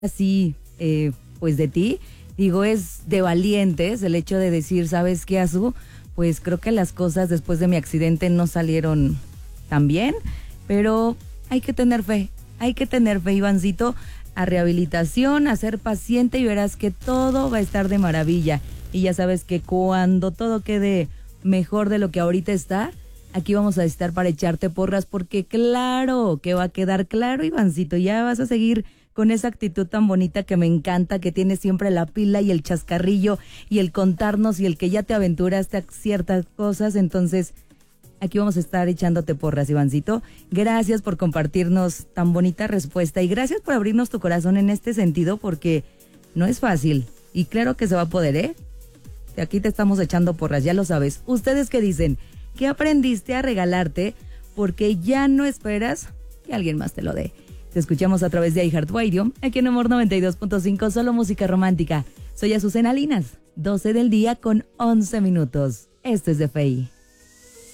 así, pues de ti, digo, es de valientes el hecho de decir, ¿sabes qué, Azu? Pues creo que las cosas después de mi accidente no salieron tan bien, pero hay que tener fe, Ivancito, a rehabilitación, a ser paciente y verás que todo va a estar de maravilla. Y ya sabes que cuando todo quede mejor de lo que ahorita está, aquí vamos a estar para echarte porras, porque claro que va a quedar claro, Ivancito, ya vas a seguir con esa actitud tan bonita que me encanta, que tienes siempre la pila y el chascarrillo y el contarnos y el que ya te aventuraste a ciertas cosas. Entonces, aquí vamos a estar echándote porras, Ivancito. Gracias por compartirnos tan bonita respuesta y gracias por abrirnos tu corazón en este sentido, porque no es fácil y claro que se va a poder, ¿eh? Aquí te estamos echando porras, ya lo sabes. ¿Ustedes qué dicen? ¿Qué aprendiste a regalarte porque ya no esperas que alguien más te lo dé? Te escuchamos a través de iHeartRadio, aquí en Amor 92.5, solo música romántica. Soy Azucena Linas, 12 del día con 11 minutos. Esto es de FEI.